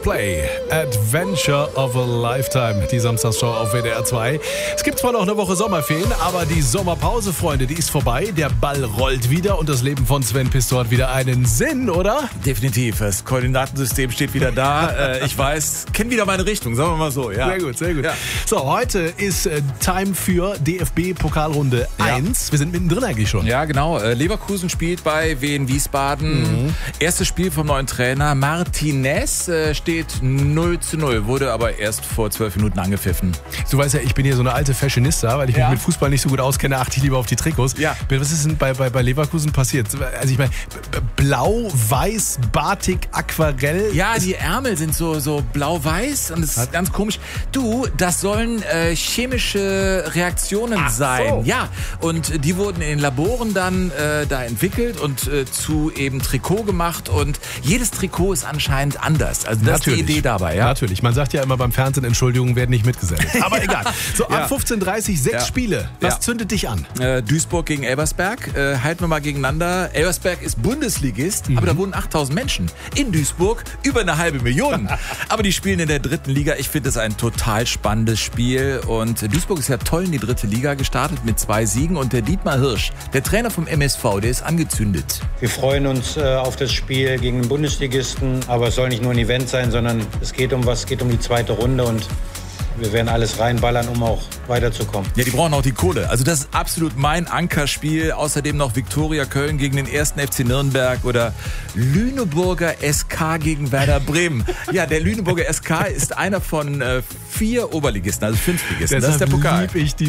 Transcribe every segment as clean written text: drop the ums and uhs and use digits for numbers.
Play, Adventure of a Lifetime, die Samstagsshow auf WDR 2. Es gibt zwar noch eine Woche Sommerferien, aber die Sommerpause, Freunde, die ist vorbei. Der Ball rollt wieder und das Leben von Sven Pisto hat wieder einen Sinn, oder? Definitiv, das Koordinatensystem steht wieder da. Ich weiß, kenne wieder meine Richtung, sagen wir mal so. Ja. Sehr gut, sehr gut. Ja. So, heute ist Time für DFB-Pokalrunde 1. Wir sind mittendrin eigentlich schon. Ja, genau. Leverkusen spielt bei Wien Wiesbaden. Erstes Spiel vom neuen Trainer Martinez. Steht 0:0, wurde aber erst vor 12 Minuten angepfiffen. Du weißt ja, ich bin hier so eine alte Fashionista, weil ich mich mit Fußball nicht so gut auskenne, achte ich lieber auf die Trikots. Ja. Was ist denn bei Leverkusen passiert? Also ich meine, blau, weiß, Batik, Aquarell. Ja, die Ärmel sind so blau-weiß und das ist ganz komisch. Du, das sollen chemische Reaktionen sein. So. Ja, und die wurden in den Laboren dann da entwickelt und zu eben Trikot gemacht und jedes Trikot ist anscheinend anders. Also das ist die Idee dabei, ja? Natürlich. Man sagt ja immer beim Fernsehen, Entschuldigungen werden nicht mitgesendet. Aber egal. So, ab 15:30 6 Spiele. Was zündet dich an? Duisburg gegen Elversberg. Halten wir mal gegeneinander. Elversberg ist Bundesligist, aber da wohnen 8.000 Menschen. In Duisburg über 500.000. Aber die spielen in der dritten Liga. Ich finde das ein total spannendes Spiel. Und Duisburg ist ja toll in die dritte Liga gestartet mit 2 Siegen. Und der Dietmar Hirsch, der Trainer vom MSV, der ist angezündet. Wir freuen uns auf das Spiel gegen den Bundesligisten. Aber es soll nicht nur ein Event sein, sondern es geht um die zweite Runde und wir werden alles reinballern, um auch weiterzukommen. Ja, die brauchen auch die Kohle. Also das ist absolut mein Ankerspiel. Außerdem noch Viktoria Köln gegen den 1. FC Nürnberg oder Lüneburger SK gegen Werder Bremen. Ja, der Lüneburger SK ist einer von 4 Oberligisten, also 5 Ligisten. Das ist der Pokal. Liebe ich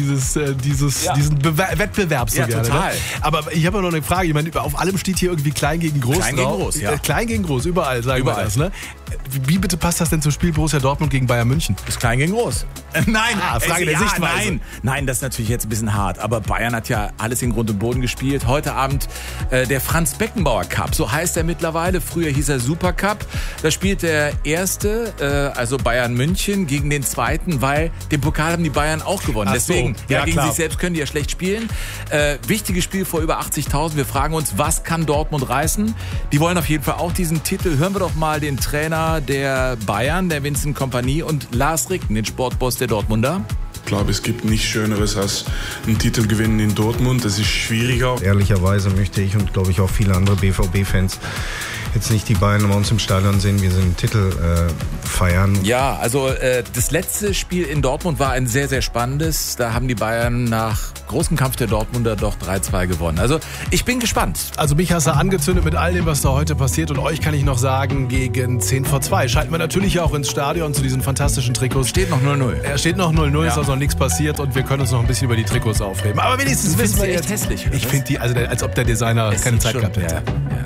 diesen Wettbewerb so gerne. Total. Ne? Aber ich habe noch eine Frage. Ich meine, auf allem steht hier irgendwie klein gegen groß. Klein gegen groß, ja. Klein gegen groß, überall sagen wir das. Ne? Wie bitte passt das denn zum Spiel Borussia Dortmund gegen Bayern München? Ist klein gegen groß. Nein, Frage der Sichtweise. Nein, das ist natürlich jetzt ein bisschen hart. Aber Bayern hat ja alles in Grund und Boden gespielt. Heute Abend der Franz Beckenbauer Cup, so heißt er mittlerweile. Früher hieß er Super Cup. Da spielt der Erste, also Bayern München, gegen den Zweiten, weil den Pokal haben die Bayern auch gewonnen. Ach Deswegen, so. Ja, gegen klar. sich selbst können die ja schlecht spielen. Wichtiges Spiel vor über 80.000. Wir fragen uns, was kann Dortmund reißen? Die wollen auf jeden Fall auch diesen Titel. Hören wir doch mal den Trainer der Bayern, der Vincent Kompany, und Lars Ricken, den Sportboss der Dortmunder. Ich glaube, es gibt nichts Schöneres als einen Titel gewinnen in Dortmund. Das ist schwieriger. Ehrlicherweise möchte ich und glaube ich auch viele andere BVB-Fans jetzt nicht die Bayern bei uns im Stadion sehen, wir sind Titel feiern. Ja, also das letzte Spiel in Dortmund war ein sehr, sehr spannendes. Da haben die Bayern nach großem Kampf der Dortmunder doch 3:2 gewonnen. Also ich bin gespannt. Also mich hast du angezündet mit all dem, was da heute passiert. Und euch kann ich noch sagen, gegen 2:10 schalten wir natürlich auch ins Stadion zu diesen fantastischen Trikots. Steht noch 0:0. Steht noch 0:0, ist also noch nichts passiert und wir können uns noch ein bisschen über die Trikots aufregen. Aber wenigstens wissen wir echt jetzt. hässlich. Ich finde die, also als ob der Designer keine Zeit gehabt hätte. Ja.